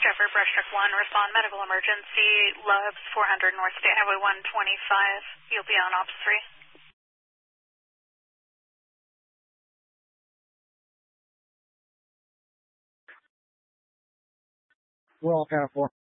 Discover Brush Truck 1, respond medical emergency, Loves 400 North State Highway 125. You'll be on Ops 3. We're all kind of 4.